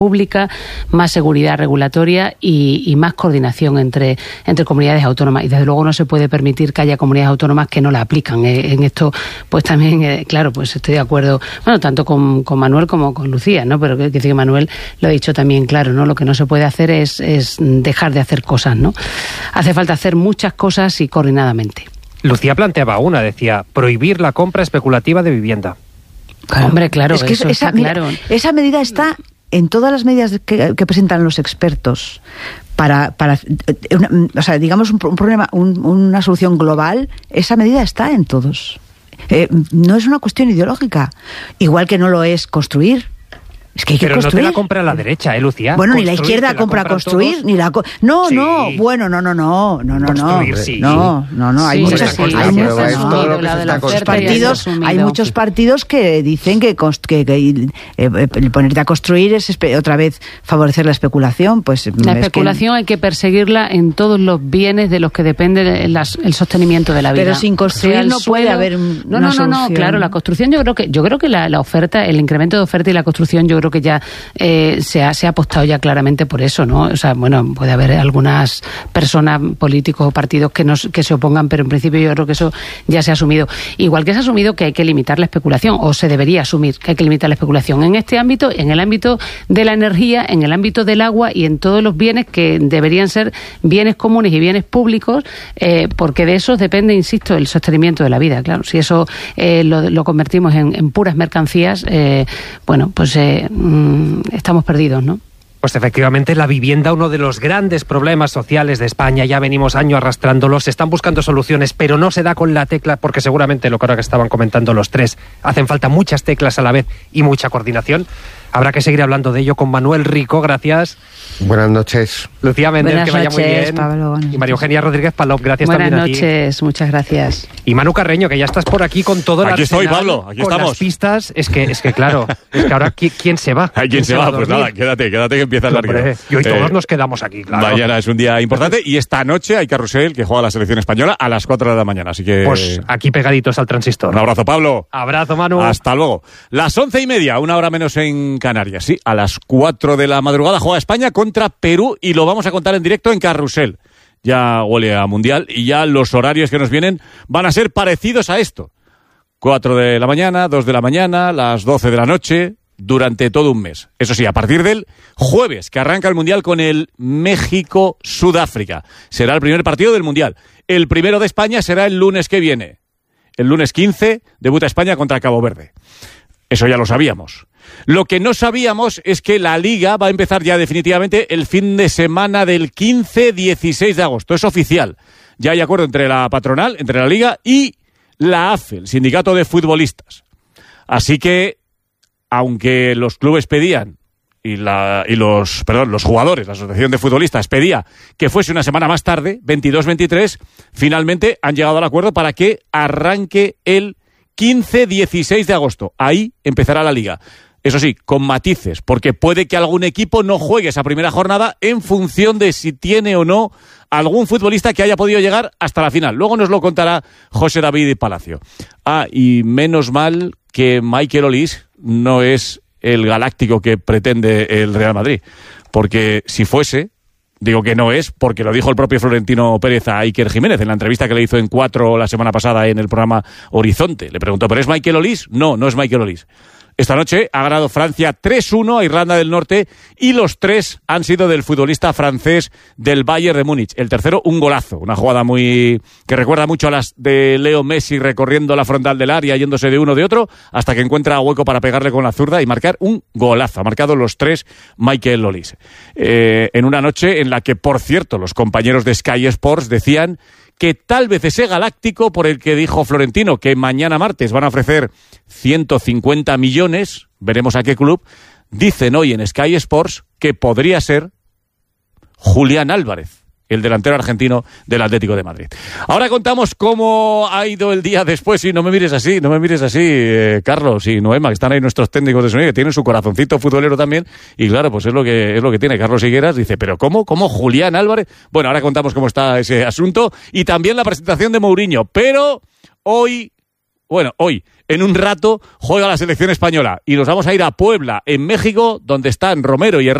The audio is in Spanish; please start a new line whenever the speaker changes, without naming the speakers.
pública, más seguridad regulatoria y más coordinación entre comunidades autónomas. Y desde luego no se puede permitir que haya comunidades autónomas que no la aplican. En esto, pues también, claro, pues estoy de acuerdo, bueno, tanto con Manuel como con Lucía, ¿no? Pero que Manuel lo ha dicho también claro, ¿no? Lo que no se puede hacer es dejar de hacer cosas, ¿no? Hace falta hacer muchas cosas y coordinadamente.
Lucía planteaba una, decía, prohibir la compra especulativa de vivienda.
Claro. Hombre, claro,
es que
eso está claro.
Esa medida está en todas las medidas que presentan los expertos para o sea, digamos un problema, una solución global. Esa medida está en todos. No es una cuestión ideológica, igual que no lo es construir. Es que hay que
pero
construir.
No te la compra la derecha, Lucía.
Bueno, ni la izquierda compra construir,
todos.
Ni la no,
Sí.
no, bueno, no.
Construir, sí.
No, hay
Sí,
muchos
sí, hay
muchos partidos que dicen que ponerte a construir es otra vez favorecer la especulación, pues
la especulación hay que perseguirla en todos los bienes de los que depende el sostenimiento de la vida.
Pero sin construir no puede haber una solución.
Claro, la construcción yo creo que la oferta, el incremento de oferta y la construcción, yo creo que ya se ha apostado ya claramente por eso, ¿no? O sea, bueno, puede haber algunas personas, políticos o partidos que se opongan, pero en principio yo creo que eso ya se ha asumido. Igual que se ha asumido que hay que limitar la especulación, o se debería asumir que hay que limitar la especulación en este ámbito, en el ámbito de la energía, en el ámbito del agua y en todos los bienes que deberían ser bienes comunes y bienes públicos, porque de esos depende, insisto, el sostenimiento de la vida. Claro, si eso lo convertimos en puras mercancías, bueno, pues estamos perdidos, ¿no?
Pues efectivamente la vivienda, uno de los grandes problemas sociales de España, ya venimos años arrastrándolo, se están buscando soluciones, pero no se da con la tecla, porque seguramente lo que ahora que estaban comentando los tres, hacen falta muchas teclas a la vez y mucha coordinación. Habrá que seguir hablando de ello con Manuel Rico, gracias.
Buenas noches.
Lucía Méndez,
buenas
que vaya
noches,
muy bien.
Pablo,
y María Eugenia Rodríguez Palop, gracias
buenas
también a ti.
Buenas noches, muchas gracias.
Y Manu Carreño, que ya estás por aquí con todo el
Aquí
arsenal,
estoy, Pablo, aquí
con
estamos.
Las pistas, es que claro, es que ahora ¿quién se va?
¿Quién se va? Pues nada, quédate que empieza el largo.
Y hoy todos nos quedamos aquí, claro.
Mañana es un día importante y esta noche hay carrusel que juega la selección española a las 4 de la mañana, así que...
Pues aquí pegaditos al transistor.
Un abrazo, Pablo.
Abrazo, Manu.
Hasta luego. Las 11:30, una hora menos en Canarias, sí, a las 4 de la madrugada juega España contra Perú y lo vamos a contar en directo en Carrusel. Ya huele a Mundial y ya los horarios que nos vienen van a ser parecidos a esto. 4 de la mañana, 2 de la mañana, las 12 de la noche, durante todo un mes. Eso sí, a partir del jueves, que arranca el Mundial con el México-Sudáfrica. Será el primer partido del Mundial. El primero de España será el lunes que viene. El lunes 15 debuta España contra Cabo Verde. Eso ya lo sabíamos. Lo que no sabíamos es que la Liga va a empezar ya definitivamente el fin de semana del 15-16 de agosto. Es oficial. Ya hay acuerdo entre la patronal, entre la Liga y la AFE, el Sindicato de Futbolistas. Así que, aunque los clubes pedían los jugadores, la Asociación de Futbolistas pedía que fuese una semana más tarde, 22-23, finalmente han llegado al acuerdo para que arranque el 15-16 de agosto. Ahí empezará la Liga. Eso sí, con matices, porque puede que algún equipo no juegue esa primera jornada en función de si tiene o no algún futbolista que haya podido llegar hasta la final. Luego nos lo contará José David Palacio. Y menos mal que Michael Olise no es el galáctico que pretende el Real Madrid, porque si fuese, digo que no es, porque lo dijo el propio Florentino Pérez a Iker Jiménez en la entrevista que le hizo en 4 la semana pasada en el programa Horizonte. Le preguntó, ¿pero es Michael Olise? No, no es Michael Olise. Esta noche ha ganado Francia 3-1 a Irlanda del Norte y los 3 han sido del futbolista francés del Bayern de Múnich. El tercero, un golazo, una jugada que recuerda mucho a las de Leo Messi recorriendo la frontal del área, yéndose de uno de otro, hasta que encuentra hueco para pegarle con la zurda y marcar un golazo. Ha marcado los 3 Michael Olise. En una noche en la que, por cierto, los compañeros de Sky Sports decían que tal vez ese galáctico por el que dijo Florentino que mañana martes van a ofrecer 150 millones, veremos a qué club, dicen hoy en Sky Sports que podría ser Julián Álvarez, el delantero argentino del Atlético de Madrid. Ahora contamos cómo ha ido el día después, y no me mires así, Carlos y Noema, que están ahí nuestros técnicos de sonido, que tienen su corazoncito futbolero también, y claro, pues es lo que tiene. Carlos Higueras dice, ¿pero cómo Julián Álvarez? Bueno, ahora contamos cómo está ese asunto, y también la presentación de Mourinho, pero hoy bueno, hoy, en un rato, juega la selección española. Y nos vamos a ir a Puebla, en México, donde están Romero y Herrera.